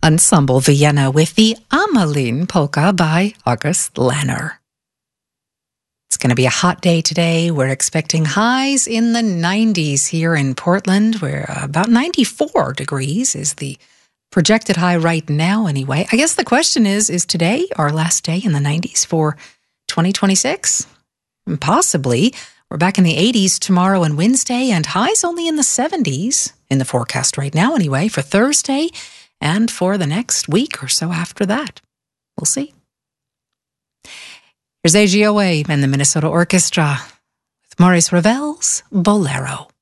Ensemble Vienna with the Amalin Polka by August Lanner. It's going to be a hot day today. We're expecting highs in the 90s here in Portland, where about 94 degrees is the projected high right now anyway. I guess the question is today our last day in the 90s for 2026? Possibly. We're back in the 80s tomorrow and Wednesday, and highs only in the 70s in the forecast right now anyway for Thursday and for the next week or so after that. We'll see. Here's AGOA and the Minnesota Orchestra with Maurice Ravel's Bolero.